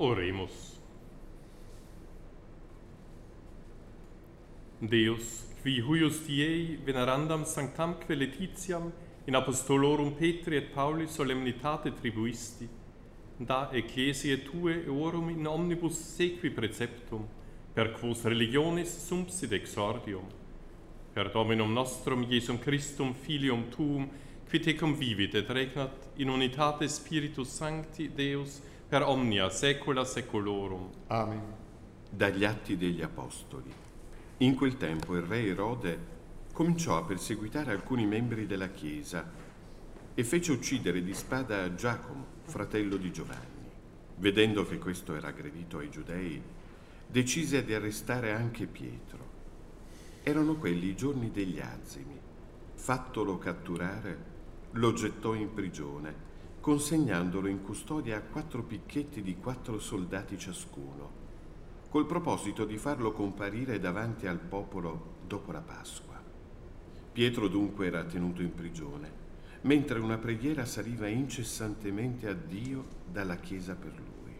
Oremus. Deus, qui huius diei venerandam sanctamque Laetitiam in apostolorum Petri et Pauli solemnitate tribuisti, da ecclesiae tue eorum in omnibus sequi preceptum, per quos religionis sumpsit exordium, per Dominum nostrum Iesum Christum filium tuum, qui te convivit et regnat in unitate Spiritus Sancti Deus per omnia saecula saeculorum. Amen. Dagli Atti degli Apostoli. In quel tempo il re Erode cominciò a perseguitare alcuni membri della Chiesa e fece uccidere di spada Giacomo, fratello di Giovanni. Vedendo che questo era aggredito ai Giudei, decise di arrestare anche Pietro. Erano quelli i giorni degli azimi. Fattolo catturare, lo gettò in prigione, consegnandolo in custodia a 4 picchetti di 4 soldati ciascuno, col proposito di farlo comparire davanti al popolo dopo la Pasqua. Pietro dunque era tenuto in prigione, mentre una preghiera saliva incessantemente a Dio dalla chiesa per lui.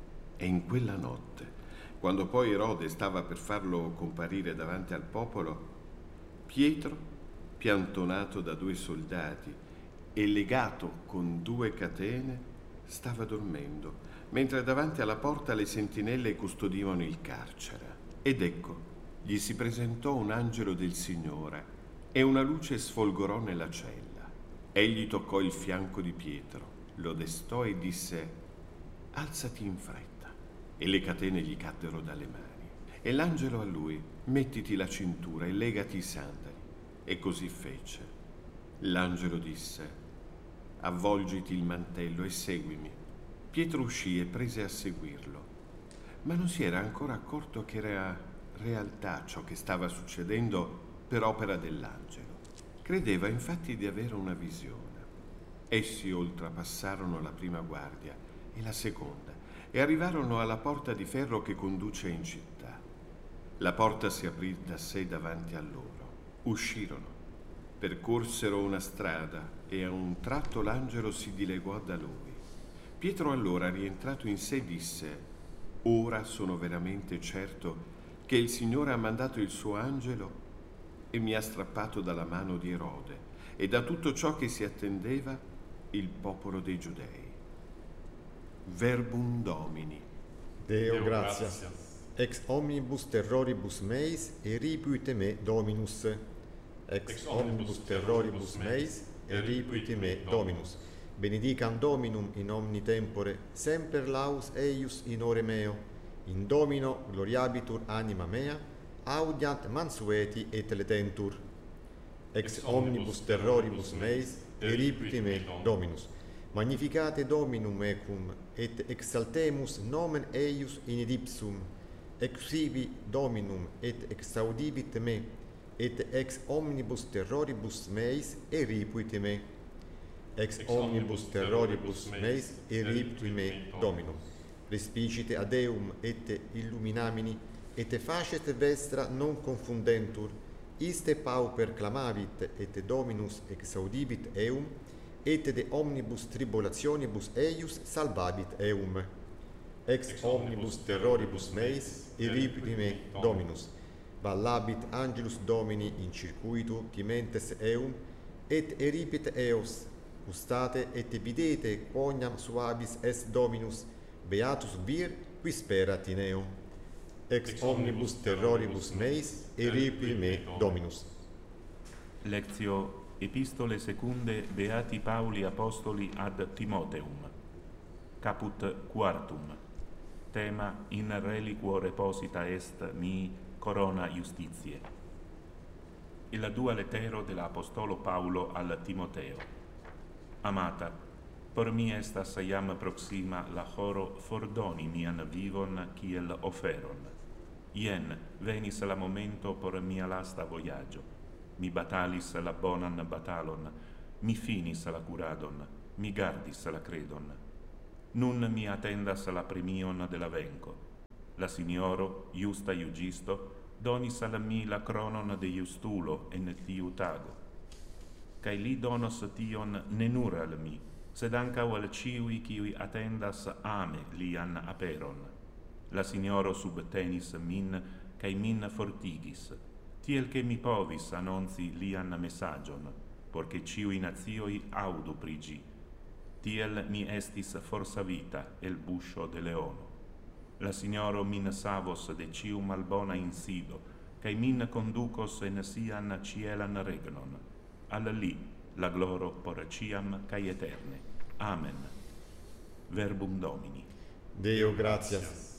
E in quella notte, quando poi Erode stava per farlo comparire davanti al popolo, Pietro, piantonato da 2 soldati e legato con 2 catene, stava dormendo, mentre davanti alla porta le sentinelle custodivano il carcere. Ed ecco, gli si presentò un angelo del Signore e una luce sfolgorò nella cella. Egli toccò il fianco di Pietro, lo destò e disse: «Alzati in fretta». E le catene gli caddero dalle mani. E l'angelo a lui: «Mettiti la cintura e legati i sandali». E così fece. L'angelo disse: «Avvolgiti il mantello e seguimi». Pietro uscì e prese a seguirlo, ma non si era ancora accorto che era realtà ciò che stava succedendo per opera dell'angelo. Credeva infatti di avere una visione. Essi oltrepassarono la prima guardia e la seconda e arrivarono alla porta di ferro che conduce in città. La porta si aprì da sé davanti a loro. Uscirono, percorsero una strada e a un tratto l'angelo si dileguò da lui. Pietro allora, rientrato in sé, disse: «Ora sono veramente certo che il Signore ha mandato il suo angelo e mi ha strappato dalla mano di Erode e da tutto ciò che si attendeva il popolo dei Giudei». Verbum Domini. Deo gratias. Ex omnibus terroribus meis eripuite me Dominus. Ex omnibus terroribus meis eripuite me Dominus. Benedicam Dominum in omni tempore, semper laus eius in ore meo, in Domino gloriabitur anima mea, audiant mansueti et letentur. Ex omnibus terroribus meis, eripuite me Dominus. Magnificate Dominum ecum, et exaltemus nomen eius in ipsum. Exhibi Dominum et exaudibit me, et ex omnibus terroribus meis, eripuite me. Ex omnibus terroribus meis eripuite me Dominum. Respicite ad Deum et illuminamini, et facet vestra non confundentur. Iste pauper clamavit, et Dominus exaudibit eum, et de omnibus tribulationibus eius salvabit eum. Ex omnibus terroribus meis eripuite me Dominus. Vallabit angelus Domini in circuitu timentes eum, et eripit eos. Gustate et videte quoniam suabis est Dominus, beatus vir qui sperat in eo. Ex omnibus terroribus meis eripuite me Dominus. Lectio Epistole secunde Beati Pauli Apostoli ad Timoteum. Caput quartum. Tema: in reliquo reposita est mi corona justitiae. Il dua lettero dell'Apostolo Paulo al Timoteo. Amata, por mi estas iam proxima la horo fordoni mian vivon kiel oferon. Ien venis la momento por mia lasta voyaggio. Mi batalis la bonan batalon, mi finis la curadon, mi gardis la credon. Nun mi attendas la premion de la venco. La Signoro, justa iugisto, donis al mi la cronon de justulo en tiu tago. Cae li donos tion ne nur al mi, sed anca al ciui qui attendas ame lian aperon. La Signoro subtenis min, cae min fortigis, tiel che mi povis annonzi lian messagion, porche ciui nazioi audu prigi. Tiel mi estis forsa vita el buscio de leono. La Signoro min savos de ciu malbona insido, cae min conducos en sian cielan regnon. Al li la gloro por ciam cae eterne. Amen. Verbum Domini. Deo gratias.